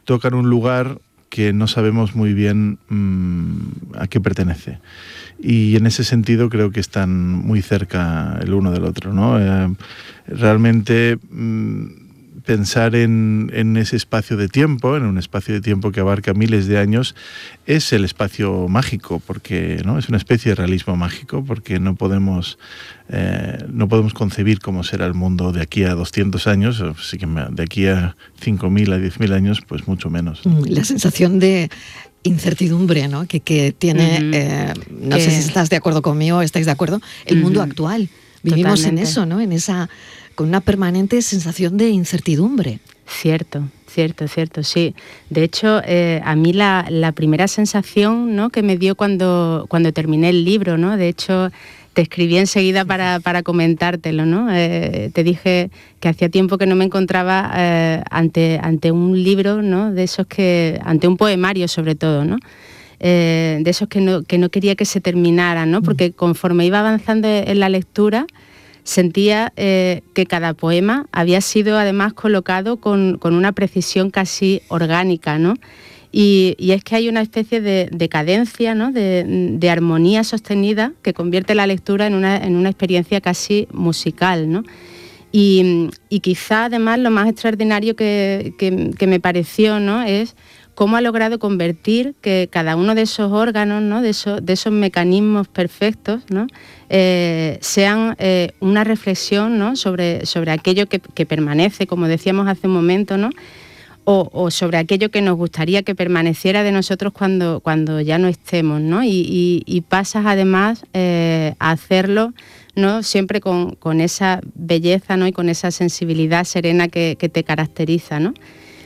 tocan un lugar que no sabemos muy bien a qué pertenece. Y en ese sentido creo que están muy cerca el uno del otro, ¿no? Realmente pensar en ese espacio de tiempo, en un espacio de tiempo que abarca miles de años, es el espacio mágico, porque, ¿no?, es una especie de realismo mágico, porque no podemos concebir cómo será el mundo de aquí a 200 años, así que de aquí a 5.000, a 10.000 años, pues mucho menos. La sensación de incertidumbre, ¿no?, que tiene, no sé si estás de acuerdo conmigo, estáis de acuerdo, el mundo actual. Vivimos Totalmente. en eso, ¿no?, con una permanente sensación de incertidumbre. Cierto, sí. De hecho, a mí la primera sensación, ¿no?, que me dio cuando terminé el libro, ¿no?, de hecho te escribí enseguida para comentártelo, ¿no? Te dije que hacía tiempo que no me encontraba ante un libro, ¿no?, de esos ante un poemario sobre todo, ¿no? De esos que no quería que se terminara, ¿no? Porque conforme iba avanzando en la lectura, sentía que cada poema había sido además colocado con una precisión casi orgánica, ¿no? Y es que hay una especie de cadencia, ¿no?, de armonía sostenida que convierte la lectura en una experiencia casi musical, ¿no? Y quizá además lo más extraordinario que me pareció, ¿no?, es cómo ha logrado convertir que cada uno de esos órganos, ¿no?, de esos mecanismos perfectos, ¿no?, sean una reflexión, ¿no?, sobre aquello que permanece, como decíamos hace un momento, ¿no?, o sobre aquello que nos gustaría que permaneciera de nosotros cuando ya no estemos, ¿no? Y pasas además a hacerlo, ¿no?, siempre con esa belleza, ¿no?, y con esa sensibilidad serena que te caracteriza, ¿no?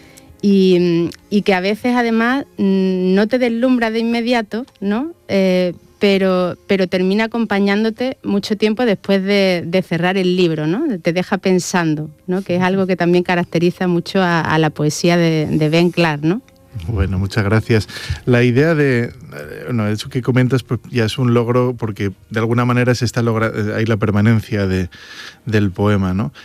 Y que a veces además no te deslumbra de inmediato, ¿no? Pero termina acompañándote mucho tiempo después de cerrar el libro, ¿no? Te deja pensando, ¿no?, que es algo que también caracteriza mucho a la poesía de Ben Clark, ¿no? Bueno, muchas gracias. La idea eso que comentas, pues ya es un logro, porque de alguna manera hay la permanencia del poema, ¿no?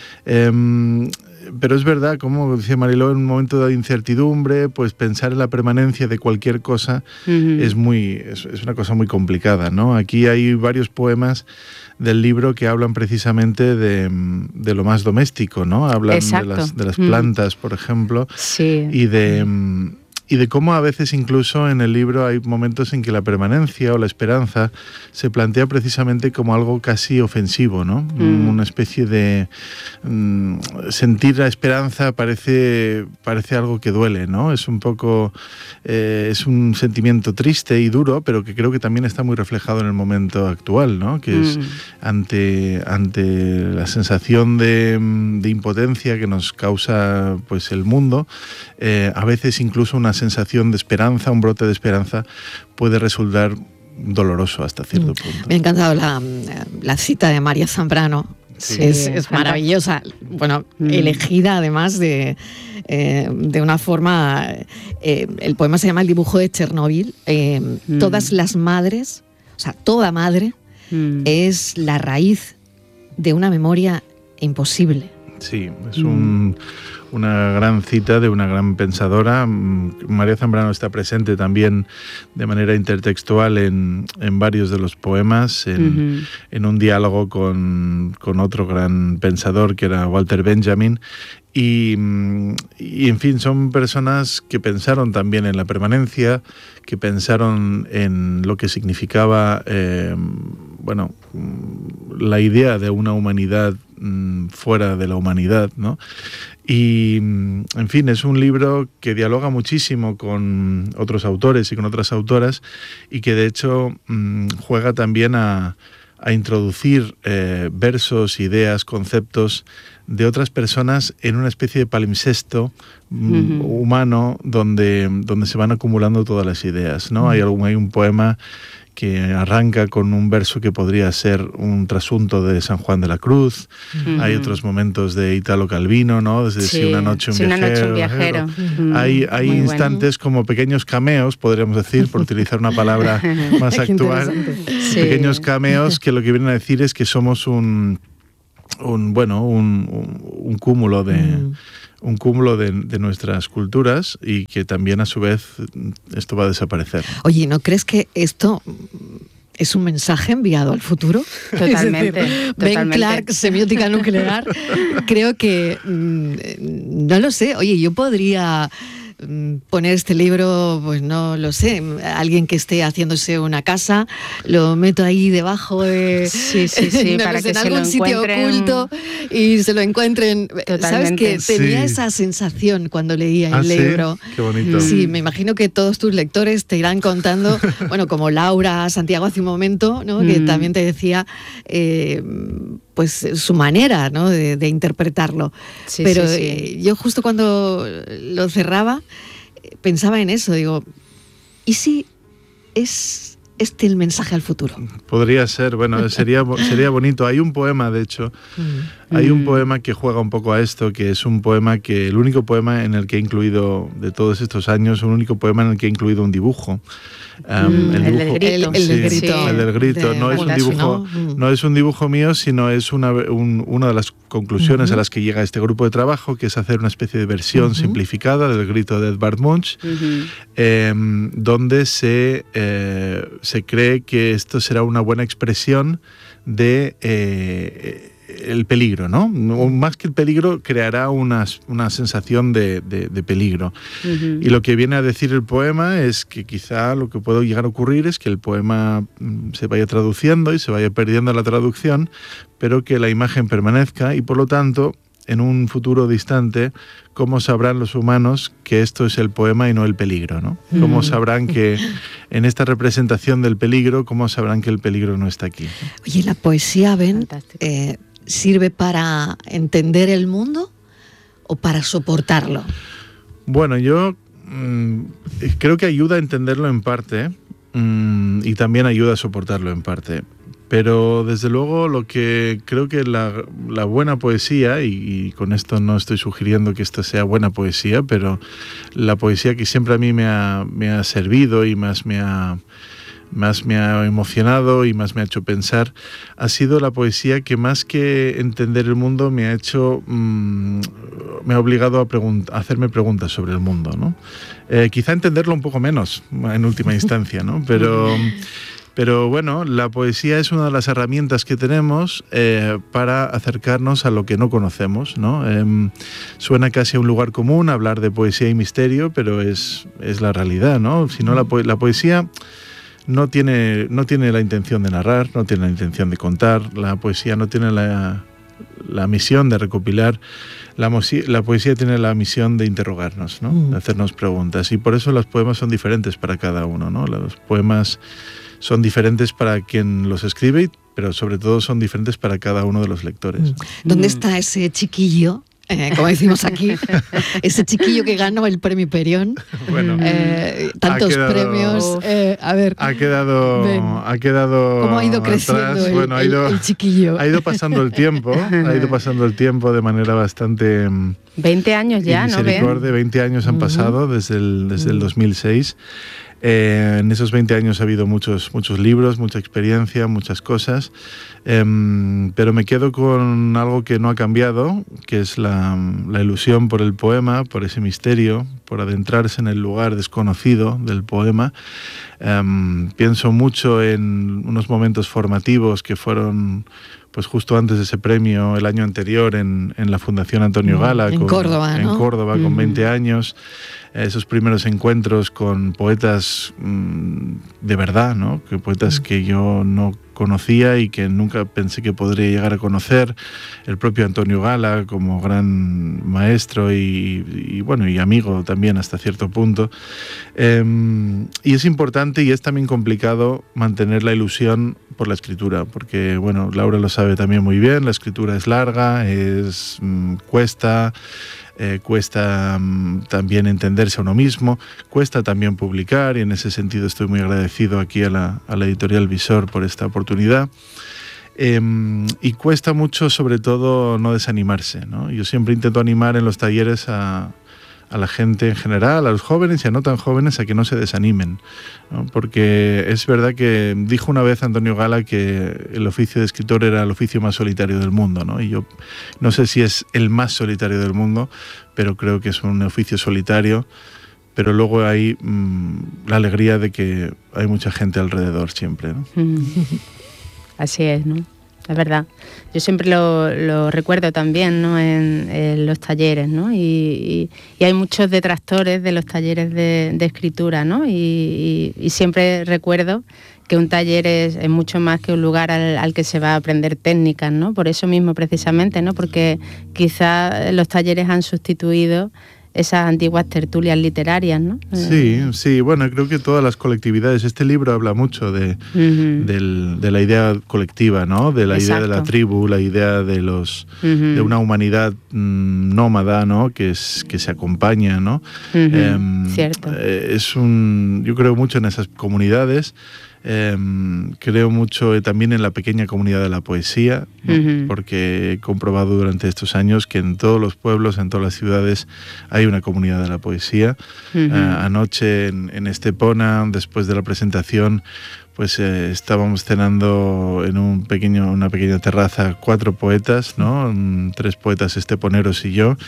Pero es verdad, como decía Mariló, en un momento de incertidumbre, pues pensar en la permanencia de cualquier cosa es una cosa muy complicada, ¿no? Aquí hay varios poemas del libro que hablan precisamente de lo más doméstico, ¿no? Hablan de las plantas, por ejemplo, sí. y de cómo a veces incluso en el libro hay momentos en que la permanencia o la esperanza se plantea precisamente como algo casi ofensivo, ¿no? Una especie de sentir la esperanza parece algo que duele, ¿no? Es un poco es un sentimiento triste y duro, pero que creo que también está muy reflejado en el momento actual, ¿no? Que es ante la sensación de impotencia que nos causa, pues, el mundo, a veces incluso una sensación de esperanza, un brote de esperanza puede resultar doloroso hasta cierto punto. Me ha encantado la cita de María Zambrano. Sí, es maravillosa. Bueno, elegida además de una forma... el poema se llama El dibujo de Chernóbil. Todas las madres, o sea, toda madre es la raíz de una memoria imposible. Sí, es una gran cita de una gran pensadora. María Zambrano está presente también de manera intertextual en varios de los poemas, en un diálogo con otro gran pensador que era Walter Benjamin. Y en fin, son personas que pensaron también en la permanencia, que pensaron en lo que significaba la idea de una humanidad fuera de la humanidad, ¿no? Y, en fin, es un libro que dialoga muchísimo con otros autores y con otras autoras, y que de hecho juega también a introducir versos, ideas, conceptos de otras personas en una especie de palimpsesto humano donde se van acumulando todas las ideas, ¿no? Hay un poema que arranca con un verso que podría ser un trasunto de San Juan de la Cruz. Hay otros momentos de Italo Calvino, ¿no? Desde Si una noche un viajero. Hay instantes como pequeños cameos, podríamos decir, por utilizar una palabra más actual. Pequeños cameos que lo que vienen a decir es que somos un un cúmulo de nuestras culturas y que también a su vez esto va a desaparecer. Oye, ¿no crees que esto es un mensaje enviado al futuro? Totalmente. Es decir, Ben Clark, semiótica nuclear, creo que, no lo sé, oye, yo podría poner este libro, pues no lo sé, alguien que esté haciéndose una casa, lo meto ahí debajo de para que en se algún lo sitio oculto y se lo encuentren. Totalmente. ¿Sabes qué? Tenía esa sensación cuando leía el libro. Qué bonito. Sí, me imagino que todos tus lectores te irán contando, bueno, como Laura Santiago hace un momento, ¿no? Que también te decía pues su manera, ¿no? de interpretarlo. Pero yo justo cuando lo cerraba pensaba en eso, digo, ¿y si es este el mensaje al futuro? Podría ser, bueno, sería bonito. Hay un poema, de hecho, hay un poema que juega un poco a esto, que es un poema el único poema en el que he incluido, de todos estos años, un único poema en el que he incluido un dibujo. El del grito. El del grito. No es un dibujo, no es un dibujo mío, sino es una de las conclusiones a las que llega este grupo de trabajo, que es hacer una especie de versión simplificada del grito de Edvard Munch, donde se cree que esto será una buena expresión de el peligro, ¿no? Más que el peligro, creará una sensación de peligro. Y lo que viene a decir el poema es que quizá lo que puede llegar a ocurrir es que el poema se vaya traduciendo y se vaya perdiendo la traducción, pero que la imagen permanezca y por lo tanto, en un futuro distante, ¿cómo sabrán los humanos que esto es el poema y no el peligro, ¿no? ¿Cómo sabrán que en esta representación del peligro, cómo sabrán que el peligro no está aquí? Oye, la poesía, Ben, ¿sirve para entender el mundo o para soportarlo? Bueno, yo creo que ayuda a entenderlo en parte y también ayuda a soportarlo en parte. Pero desde luego lo que creo que la buena poesía, y con esto no estoy sugiriendo que esto sea buena poesía, pero la poesía que siempre a mí me ha servido y más me ha emocionado y más me ha hecho pensar, ha sido la poesía que más que entender el mundo me ha obligado a hacerme preguntas sobre el mundo, ¿no? Quizá entenderlo un poco menos en última instancia, ¿no? Pero bueno, la poesía es una de las herramientas que tenemos para acercarnos a lo que no conocemos, ¿no? Suena casi a un lugar común hablar de poesía y misterio, pero es la realidad, ¿no? Si no, la poesía no tiene la intención de narrar, no tiene la intención de contar, la poesía no tiene la misión de recopilar, la poesía tiene la misión de interrogarnos, ¿no? De hacernos preguntas, y por eso los poemas son diferentes para cada uno, ¿no? Los poemas son diferentes para quien los escribe, pero sobre todo son diferentes para cada uno de los lectores. ¿Dónde está ese chiquillo? Como decimos aquí, ese chiquillo que ganó el premio Perión, bueno, tantos premios, a ver, ha quedado ¿cómo ha ido creciendo el chiquillo? Ha ido pasando el tiempo, de manera bastante 20 años ya, ¿no? 20 años han pasado desde el 2006. En esos 20 años ha habido muchos libros, mucha experiencia, muchas cosas, pero me quedo con algo que no ha cambiado, que es la ilusión por el poema, por ese misterio, por adentrarse en el lugar desconocido del poema. Pienso mucho en unos momentos formativos que fueron pues justo antes de ese premio el año anterior en la Fundación Antonio Gala, en Córdoba, ¿no? En Córdoba, con 20 años. Esos primeros encuentros con poetas de verdad, ¿no? Que poetas que yo no conocía y que nunca pensé que podría llegar a conocer. El propio Antonio Gala como gran maestro y bueno, y amigo también hasta cierto punto. Y es importante y es también complicado mantener la ilusión por la escritura, porque bueno, Laura lo sabe también muy bien, la escritura es larga, cuesta también entenderse a uno mismo, cuesta también publicar, y en ese sentido estoy muy agradecido aquí a la editorial Visor por esta oportunidad. Y cuesta mucho, sobre todo, no desanimarse, ¿no? Yo siempre intento animar en los talleres a a la gente en general, a los jóvenes y a no tan jóvenes, a que no se desanimen, ¿no? Porque es verdad que dijo una vez Antonio Gala que el oficio de escritor era el oficio más solitario del mundo, ¿no? Y yo no sé si es el más solitario del mundo, pero creo que es un oficio solitario. Pero luego hay la alegría de que hay mucha gente alrededor siempre, ¿no? Así es, ¿no? Es verdad. Yo siempre lo recuerdo también, ¿no? En los talleres, ¿no? Y hay muchos detractores de los talleres de escritura, ¿no? Y siempre recuerdo que un taller es mucho más que un lugar al que se va a aprender técnicas, ¿no? Por eso mismo, precisamente, ¿no? Porque quizás los talleres han sustituido esas antiguas tertulias literarias, ¿no? Sí, bueno, creo que todas las colectividades, este libro habla mucho de la idea colectiva, ¿no? De la idea de la tribu, la idea de de una humanidad nómada, ¿no? Que se acompaña, ¿no? Cierto. Yo creo mucho en esas comunidades. Creo mucho también en la pequeña comunidad de la poesía, ¿no? Porque he comprobado durante estos años que en todos los pueblos, en todas las ciudades hay una comunidad de la poesía. Anoche en Estepona, después de la presentación, pues estábamos cenando en una pequeña terraza 4 poetas, ¿no? 3 poetas esteponeros y yo,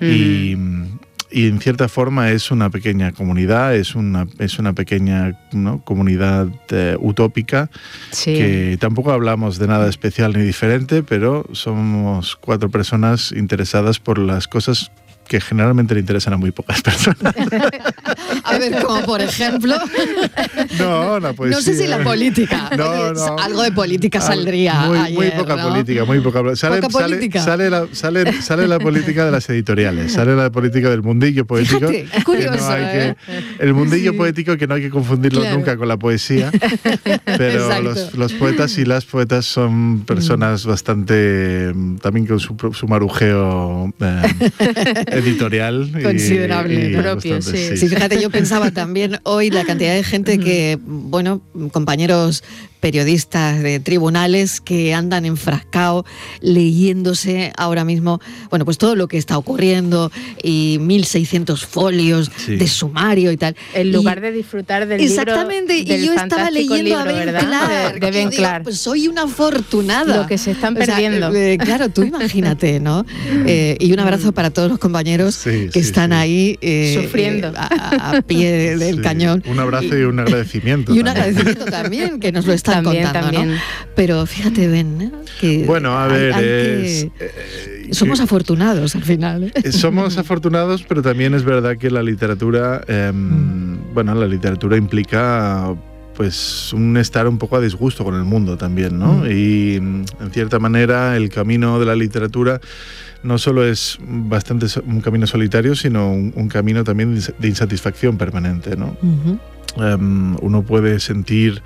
y en cierta forma es una pequeña comunidad, es una pequeña, ¿no? comunidad utópica, que tampoco hablamos de nada especial ni diferente, pero somos 4 personas interesadas por las cosas que generalmente le interesan a muy pocas personas. A ver, como por ejemplo... No, la poesía. No sé si la política. No. Algo de política saldría muy poca, ¿no? Política, muy poca. Sale la política de las editoriales, sale la política del mundillo poético. Fíjate, es curioso, el mundillo poético, que no hay que confundirlo nunca con la poesía, pero los poetas y las poetas son personas bastante, también con su marujeo editorial considerable, propio, sí. Sí, fíjate, yo pensaba también hoy la cantidad de gente que, bueno, compañeros periodistas de tribunales que andan enfrascados leyéndose ahora mismo, bueno, pues todo lo que está ocurriendo y 1.600 folios de sumario y tal. En lugar de disfrutar del libro. Exactamente, y yo estaba leyendo de Ben Clark. Pues soy una afortunada. Lo que se están perdiendo. Claro, tú imagínate, ¿no? Y un abrazo para todos los compañeros que están ahí sufriendo a pie del cañón. Un abrazo y un agradecimiento. Y un agradecimiento también, que nos lo están contando, también. ¿no? Pero fíjate, Ben, que bueno, a ver, somos afortunados al final. Somos afortunados, pero también es verdad que la literatura, la literatura implica pues un estar un poco a disgusto con el mundo también, ¿no? Y en cierta manera el camino de la literatura no solo es un camino solitario, sino un camino también de insatisfacción permanente, ¿no? Uno puede sentir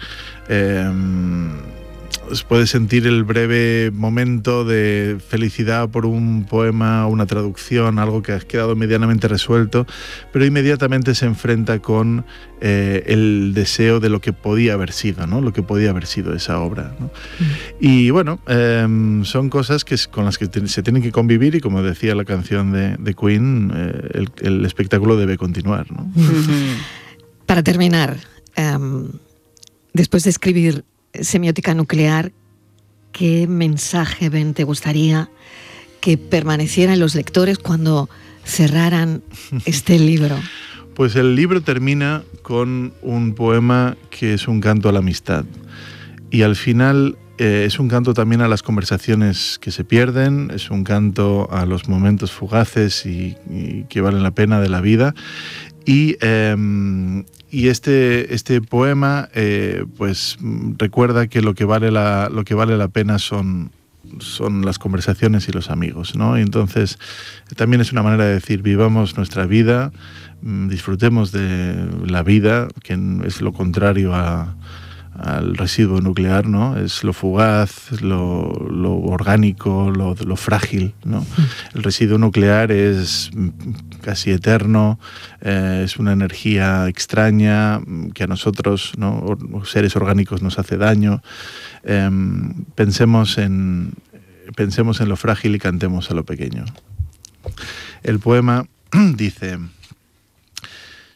el breve momento de felicidad por un poema, una traducción, algo que ha quedado medianamente resuelto, pero inmediatamente se enfrenta con el deseo de lo que podía haber sido, ¿no? Lo que podía haber sido esa obra, ¿no? Y bueno, son cosas con las que se tienen que convivir, y como decía la canción de Queen, el espectáculo debe continuar, ¿no? Para terminar, después de escribir Semiótica nuclear, ¿qué mensaje, Ben, te gustaría que permaneciera en los lectores cuando cerraran este libro? Pues el libro termina con un poema que es un canto a la amistad. Y al final es un canto también a las conversaciones que se pierden, es un canto a los momentos fugaces y que valen la pena de la vida. Y este poema pues recuerda que lo que vale la pena son las conversaciones y los amigos, ¿no? Y entonces también es una manera de decir: vivamos nuestra vida, disfrutemos de la vida, que es lo contrario al residuo nuclear, ¿no? Es lo fugaz, lo orgánico, lo frágil, ¿no? El residuo nuclear es casi eterno, es una energía extraña que a nosotros, ¿no? Seres orgánicos, nos hace daño. Pensemos en lo frágil y cantemos a lo pequeño. El poema dice: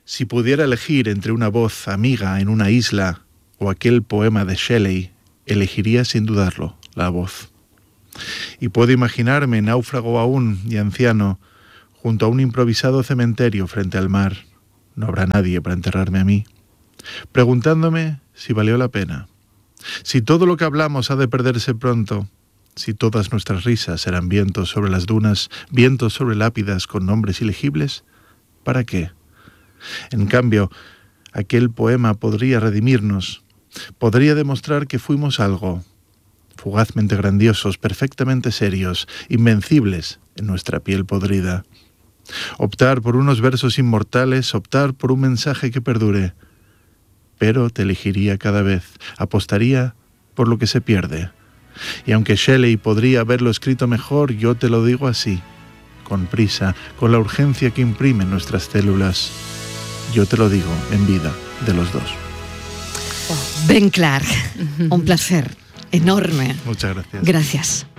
Si pudiera elegir entre una voz amiga en una isla o aquel poema de Shelley, elegiría sin dudarlo la voz. Y puedo imaginarme náufrago aún y anciano, junto a un improvisado cementerio frente al mar, no habrá nadie para enterrarme a mí, preguntándome si valió la pena, si todo lo que hablamos ha de perderse pronto, si todas nuestras risas serán vientos sobre las dunas, vientos sobre lápidas con nombres ilegibles, ¿para qué? En cambio, aquel poema podría redimirnos, podría demostrar que fuimos algo, fugazmente grandiosos, perfectamente serios, invencibles en nuestra piel podrida. Optar por unos versos inmortales, optar por un mensaje que perdure. Pero te elegiría cada vez, apostaría por lo que se pierde. Y aunque Shelley podría haberlo escrito mejor, yo te lo digo así, con prisa, con la urgencia que imprimen nuestras células. Yo te lo digo en vida de los dos. Ben Clark, un placer enorme. Muchas gracias. Gracias.